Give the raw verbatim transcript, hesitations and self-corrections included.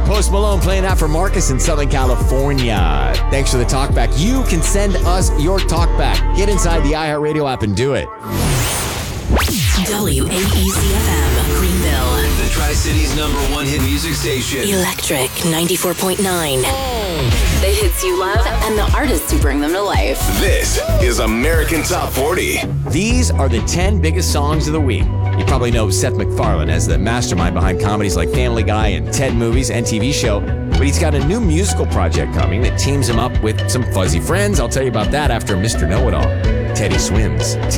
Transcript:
Post Malone playing that for Marcus in Southern California. Thanks for the talkback. You can send us your talkback. Get inside the iHeartRadio app and do it. W A E C F M, Greenville. The Tri-City's number one hit music station. Electric ninety-four point nine. The hits you love and the artists who bring them to life. This is American Top forty. These are the ten biggest songs of the week. You probably know Seth MacFarlane as the mastermind behind comedies like Family Guy and Ted Movies and T V show. But he's got a new musical project coming that teams him up with some fuzzy friends. I'll tell you about that after Mister Know-It-All. Teddy Swims.